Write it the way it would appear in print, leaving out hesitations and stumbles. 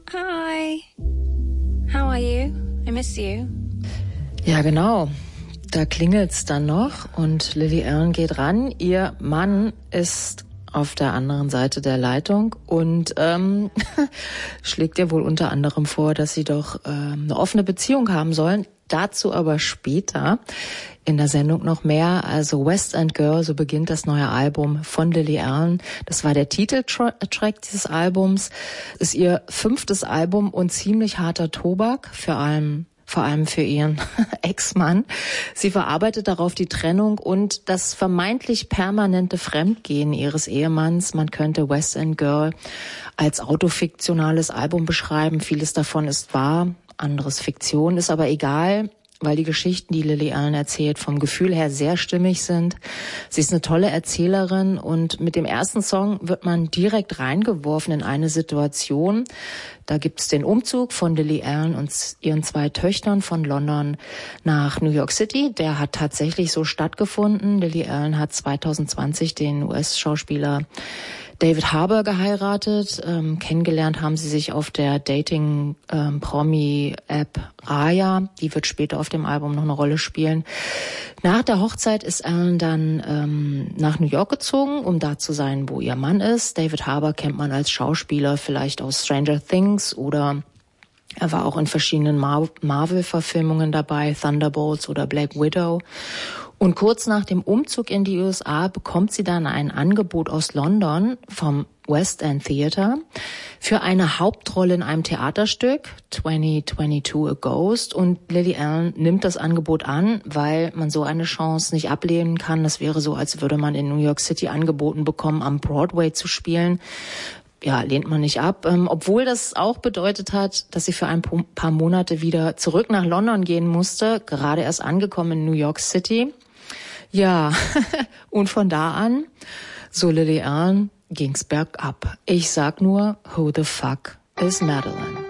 Hi. How are you? I miss you. Ja, genau. Da klingelt's dann noch und Lily Allen geht ran. Ihr Mann ist auf der anderen Seite der Leitung und schlägt ihr wohl unter anderem vor, dass sie doch eine offene Beziehung haben sollen. Dazu aber später in der Sendung noch mehr. Also West End Girl, so beginnt das neue Album von Lily Allen. Das war der Titeltrack dieses Albums. Ist ihr 5. Album und ziemlich harter Tobak, vor allem für ihren Ex-Mann. Sie verarbeitet darauf die Trennung und das vermeintlich permanente Fremdgehen ihres Ehemanns. Man könnte West End Girl als autofiktionales Album beschreiben. Vieles davon ist wahr, anderes Fiktion, ist aber egal, weil die Geschichten, die Lily Allen erzählt, vom Gefühl her sehr stimmig sind. Sie ist eine tolle Erzählerin und mit dem ersten Song wird man direkt reingeworfen in eine Situation. Da gibt's den Umzug von Lily Allen und ihren 2 Töchtern von London nach New York City. Der hat tatsächlich so stattgefunden. Lily Allen hat 2020 den US-Schauspieler David Harbour geheiratet. Kennengelernt haben sie sich auf der Dating-Promi-App Raya. Die wird später auf dem Album noch eine Rolle spielen. Nach der Hochzeit ist Allen dann nach New York gezogen, um da zu sein, wo ihr Mann ist. David Harbour kennt man als Schauspieler vielleicht aus Stranger Things oder er war auch in verschiedenen Marvel-Verfilmungen dabei, Thunderbolts oder Black Widow. Und kurz nach dem Umzug in die USA bekommt sie dann ein Angebot aus London vom West End Theatre für eine Hauptrolle in einem Theaterstück, 2022 A Ghost. Und Lily Allen nimmt das Angebot an, weil man so eine Chance nicht ablehnen kann. Das wäre so, als würde man in New York City angeboten bekommen, am Broadway zu spielen. Ja, lehnt man nicht ab. Obwohl das auch bedeutet hat, dass sie für ein paar Monate wieder zurück nach London gehen musste, gerade erst angekommen in New York City. Ja, und von da an, so Lily Allen, ging's bergab. Ich sag nur, who the fuck is Madeline?